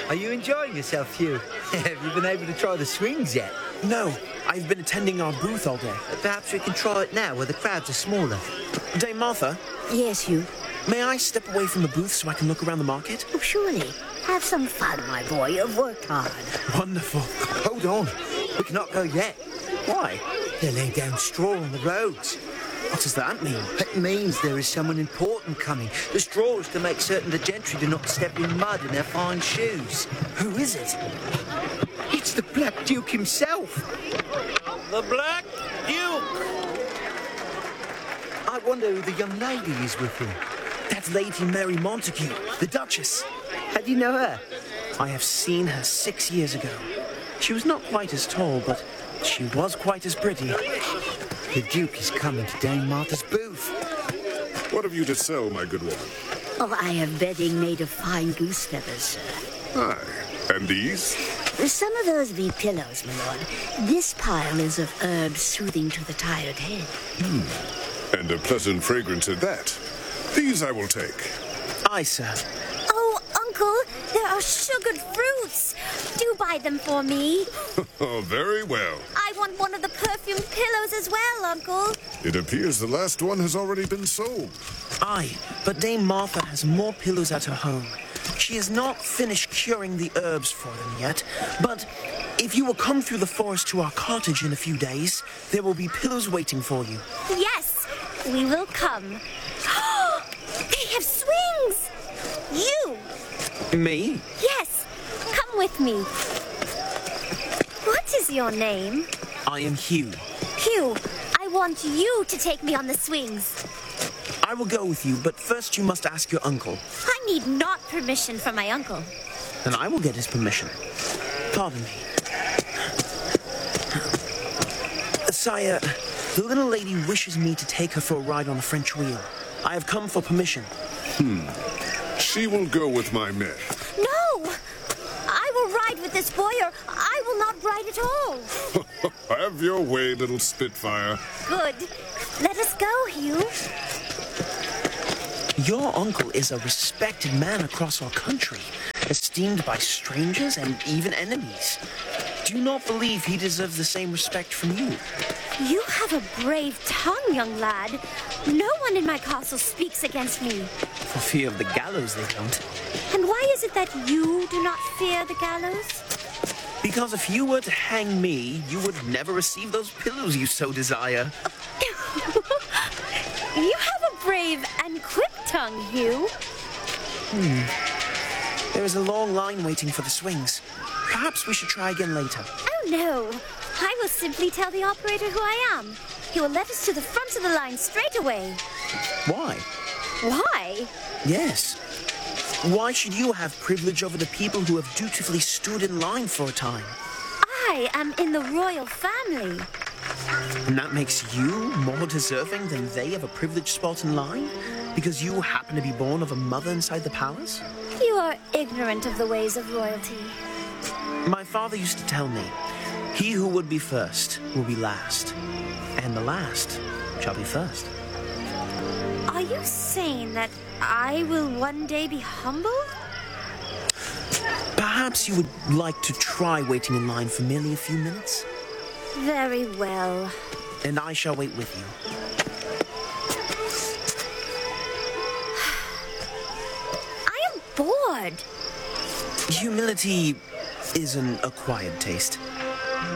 Are you enjoying yourself, Hugh? Have you been able to try the swings yet? No, I've been attending our booth all day. Perhaps we can try it now where the crowds are smaller. Dame Martha, Yes, Hugh. may I step away from the booth so I can look around the market? Oh, surely. Have some fun, my boy. You've worked hard. Wonderful. Hold on. We cannot go yet. Why? They lay down straw on the roads. What does that mean? It means there is someone important coming. The straw is to make certain the gentry do not step in mud in their fine shoes. Who is it? It's the Black Duke himself. The Black Duke! I wonder who the young lady is with him. That's Lady Mary Montague, the Duchess. How do you know her? I have seen her 6 years ago. She was not quite as tall, but she was quite as pretty. The Duke is coming to Dame Martha's booth. What have you to sell, my good woman? Oh, I have bedding made of fine goose feathers, sir. Aye. And these? Some of those be pillows, my lord. This pile is of herbs soothing to the tired head. And a pleasant fragrance at that. These I will take. Aye, sir. Oh, Uncle, there are sugared fruits. Do buy them for me. Oh, very well. I want one of the perfumed pillows as well, Uncle. It appears the last one has already been sold. Aye, but Dame Martha has more pillows at her home. She has not finished curing the herbs for them yet, but if you will come through the forest to our cottage in a few days, there will be pillows waiting for you. Yes, we will come. They have swings! You! Me? Yes, come with me. What is your name? I am Hugh. Hugh, I want you to take me on the swings. I will go with you, but first you must ask your uncle. I need not permission from my uncle. Then I will get his permission. Pardon me. Sire, the little lady wishes me to take her for a ride on the French wheel. I have come for permission. She will go with my men. No! I will ride with this boy or I will not ride at all. Have your way, little Spitfire. Good. Let us go, Hugh. Your uncle is a respected man across our country, esteemed by strangers and even enemies. Do you not believe he deserves the same respect from you? You have a brave tongue, young lad. No one in my castle speaks against me. For fear of the gallows, they don't. And why is it that you do not fear the gallows? Because if you were to hang me, you would never receive those pillows you so desire. You have a brave and quick tongue, Hugh. There is a long line waiting for the swings. Perhaps we should try again later. Oh, no. I will simply tell the operator who I am. He will let us to the front of the line straight away. Why? Why? Yes. Why should you have privilege over the people who have dutifully stood in line for a time? I am in the royal family. And that makes you more deserving than they of a privileged spot in line? Because you happen to be born of a mother inside the palace? You are ignorant of the ways of royalty. My father used to tell me, he who would be first will be last, and the last shall be first. Are you saying that I will one day be humbled? Perhaps you would like to try waiting in line for merely a few minutes? Very well. And I shall wait with you. I am bored. Humility is an acquired taste.